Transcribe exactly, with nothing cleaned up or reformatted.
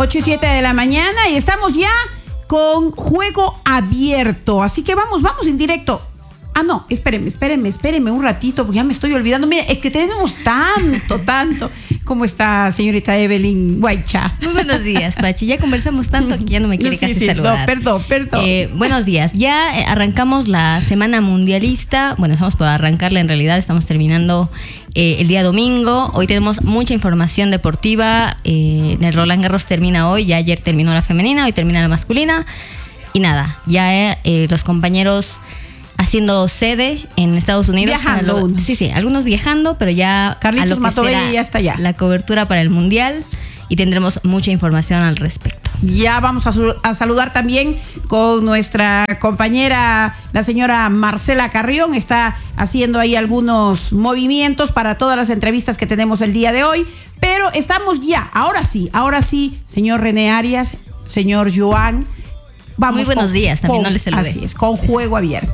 ocho y siete de la mañana y estamos ya con juego abierto. Así que vamos, vamos en directo. Ah, no, espérenme, espérenme, espérenme un ratito, porque ya me estoy olvidando. Mira, es que tenemos tanto, tanto. ¿Cómo está, señorita Evelyn Guaycha? Muy buenos días, Pachi. Ya conversamos tanto que ya no me quiere sí, casi sí, saludar. No, perdón, perdón. Eh, buenos días. Ya arrancamos la semana mundialista. Bueno, estamos por arrancarla en realidad. Estamos terminando eh, el día domingo. Hoy tenemos mucha información deportiva. Eh, el Roland Garros termina hoy. Ya ayer terminó la femenina, hoy termina la masculina. Y nada, ya eh, los compañeros haciendo sede en Estados Unidos. Viajando lo, unos. Sí, sí, algunos viajando, pero ya Carlitos a lo que Matobelli será ya está allá. La cobertura para el Mundial y tendremos mucha información al respecto. Ya vamos a, a saludar también con nuestra compañera, la señora Marcela Carrión. Está haciendo ahí algunos movimientos para todas las entrevistas que tenemos el día de hoy. Pero estamos ya, ahora sí, ahora sí, señor René Arias, señor Joan. Vamos Muy buenos con, días, también con, no les saludé. Así es, con juego abierto.